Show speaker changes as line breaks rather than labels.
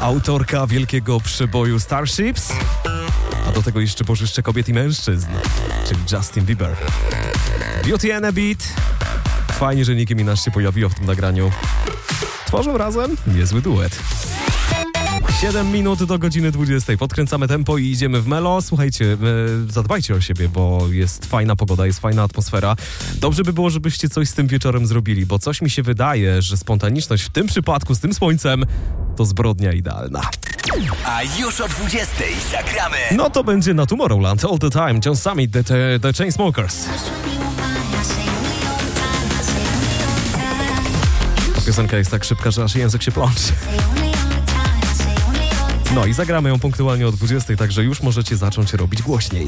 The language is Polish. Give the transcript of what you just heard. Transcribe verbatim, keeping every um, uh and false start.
autorka wielkiego przeboju Starships, a do tego jeszcze bożyszcze kobiet i mężczyzn, czyli Justin Bieber. Beauty and a Beat. Fajnie, że Nicki Minaj się pojawiło w tym nagraniu. Tworzą razem niezły duet. siedem minut do godziny dwudziestej. Podkręcamy tempo i idziemy w melo. Słuchajcie, e, zadbajcie o siebie, bo jest fajna pogoda, jest fajna atmosfera. Dobrze by było, żebyście coś z tym wieczorem zrobili, bo coś mi się wydaje, że spontaniczność w tym przypadku z tym słońcem to zbrodnia idealna.
A już o dwudziestej zagramy.
No to będzie na Tomorrowland All the Time, John Summit, The, the, the Chainsmokers. Piosenka jest tak szybka, że aż język się plączy. No i zagramy ją punktualnie o dwudziestej, także już możecie zacząć robić głośniej.